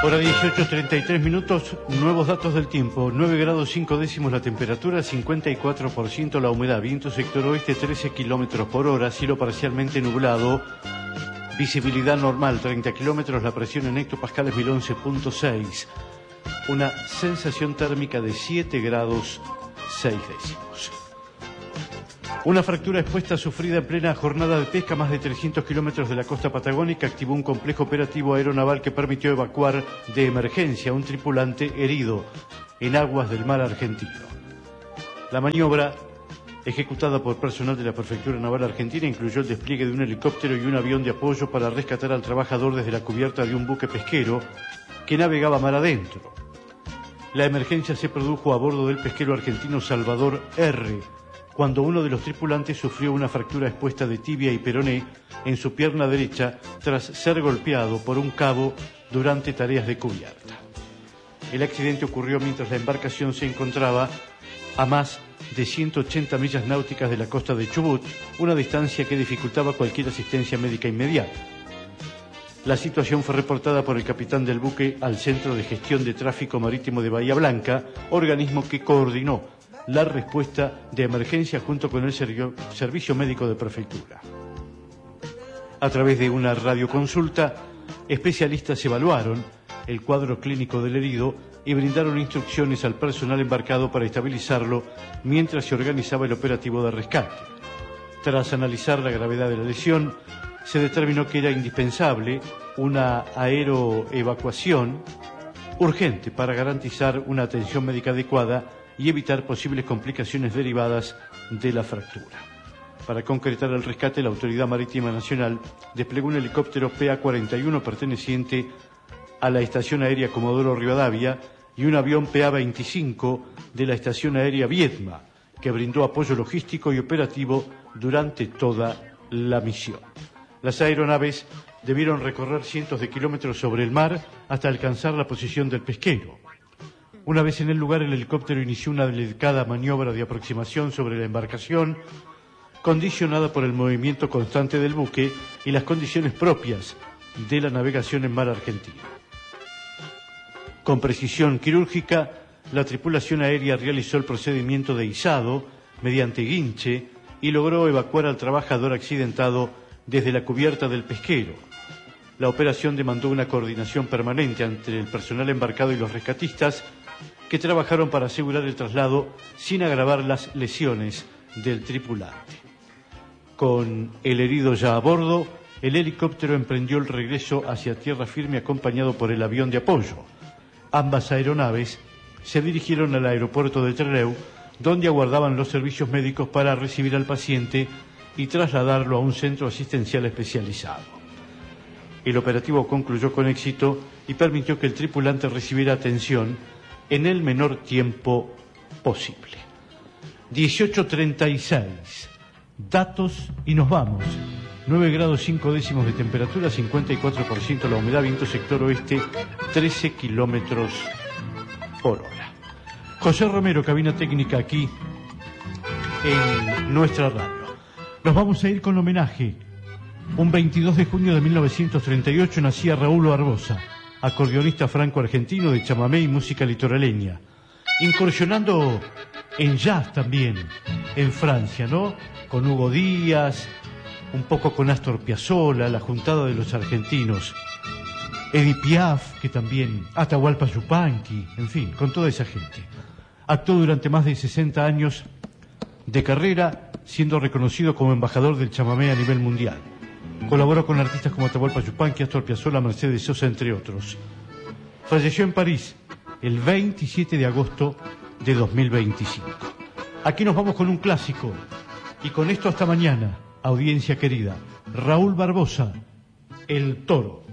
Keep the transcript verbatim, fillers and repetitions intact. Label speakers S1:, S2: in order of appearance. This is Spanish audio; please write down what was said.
S1: Hora dieciocho, treinta y tres minutos, nuevos datos del tiempo, nueve grados cinco décimos la temperatura, cincuenta y cuatro por ciento la humedad, viento sector oeste trece kilómetros por hora, cielo parcialmente nublado, visibilidad normal treinta kilómetros, la presión en hectopascales mil once punto seis, una sensación térmica de siete grados seis décimos. Una fractura expuesta sufrida en plena jornada de pesca a más de trescientos kilómetros de la costa patagónica activó un complejo operativo aeronaval que permitió evacuar de emergencia a un tripulante herido en aguas del mar argentino. La maniobra, ejecutada por personal de la Prefectura Naval Argentina, incluyó el despliegue de un helicóptero y un avión de apoyo para rescatar al trabajador desde la cubierta de un buque pesquero que navegaba mar adentro. La emergencia se produjo a bordo del pesquero argentino Salvador R., cuando uno de los tripulantes sufrió una fractura expuesta de tibia y peroné en su pierna derecha tras ser golpeado por un cabo durante tareas de cubierta. El accidente ocurrió mientras la embarcación se encontraba a más de ciento ochenta millas náuticas de la costa de Chubut, una distancia que dificultaba cualquier asistencia médica inmediata. La situación fue reportada por el capitán del buque al Centro de Gestión de Tráfico Marítimo de Bahía Blanca, organismo que coordinó la respuesta de emergencia junto con el Servicio Médico de Prefectura. A través de una radioconsulta, especialistas evaluaron el cuadro clínico del herido y brindaron instrucciones al personal embarcado para estabilizarlo mientras se organizaba el operativo de rescate. Tras analizar la gravedad de la lesión, se determinó que era indispensable una aeroevacuación urgente para garantizar una atención médica adecuada y evitar posibles complicaciones derivadas de la fractura. Para concretar el rescate, la Autoridad Marítima Nacional desplegó un helicóptero P A cuarenta y uno perteneciente a la Estación Aérea Comodoro Rivadavia y un avión P A veinticinco de la Estación Aérea Viedma, que brindó apoyo logístico y operativo durante toda la misión. Las aeronaves debieron recorrer cientos de kilómetros sobre el mar hasta alcanzar la posición del pesquero. Una vez en el lugar, el helicóptero inició una delicada maniobra de aproximación sobre la embarcación, condicionada por el movimiento constante del buque y las condiciones propias de la navegación en mar argentino. Con precisión quirúrgica, la tripulación aérea realizó el procedimiento de izado mediante guinche y logró evacuar al trabajador accidentado desde la cubierta del pesquero. La operación demandó una coordinación permanente entre el personal embarcado y los rescatistas, que trabajaron para asegurar el traslado sin agravar las lesiones del tripulante. Con el herido ya a bordo, el helicóptero emprendió el regreso hacia tierra firme acompañado por el avión de apoyo. Ambas aeronaves se dirigieron al aeropuerto de Trelew, donde aguardaban los servicios médicos para recibir al paciente y trasladarlo a un centro asistencial especializado. El operativo concluyó con éxito y permitió que el tripulante recibiera atención en el menor tiempo posible. dieciocho treinta y seis. Datos y nos vamos. nueve grados cinco décimos de temperatura, cincuenta y cuatro por ciento la humedad, viento sector oeste, trece kilómetros por hora. José Romero, cabina técnica aquí en nuestra radio. Nos vamos a ir con homenaje. Un veintidós de junio de mil novecientos treinta y ocho nacía Raúl Barbosa, acordeonista franco-argentino de chamamé y música litoraleña, incursionando en jazz también, en Francia, ¿no? Con Hugo Díaz, un poco con Astor Piazzolla, la juntada de los argentinos, Edith Piaf, que también, Atahualpa Yupanqui, en fin, con toda esa gente. Actuó durante más de sesenta años de carrera, siendo reconocido como embajador del chamamé a nivel mundial. Colaboró con artistas como Atahualpa Yupanqui, Astor Piazzolla, Mercedes Sosa, entre otros. Falleció en París el veintisiete de agosto de dos mil veinticinco. Aquí nos vamos con un clásico. Y con esto hasta mañana, audiencia querida. Raúl Barbosa, El Toro.